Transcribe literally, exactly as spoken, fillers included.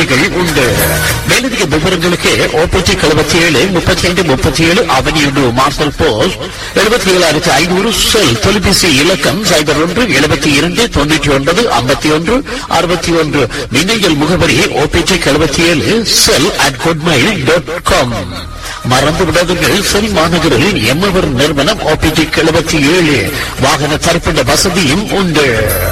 வசதிகள் உண்டு. மேலதிக விவரங்களுக்கு ஓபிஜி எழுபத்தி ஏழு முப்பத்தி ஐந்து முப்பத்தி ஏழு அவனியுடு மார்சல் போஸ்ட் எழுபத்தி ஏழாயிரத்தி ஐநூறு செல் தொலைபேசி இலக்கம் சைபர் ஒன்று எழுபத்தி இரண்டு தொண்ணூற்றி ஒன்பது ஐம்பத்தி ஒன்று அறுபத்தி ஒன்று. மின்னஞ்சல் முகவரி ஓபிஜி எழுபத்தி ஏழு செல் அட் குட்மைல் டாட் காம். மறந்து விடாதீர்கள், செல் மாநகரில் எம்மவர் நிறுவனம் ஓபிஜி எழுபத்தி ஏழு வாகன தரப்பிட வசதியும் உண்டு.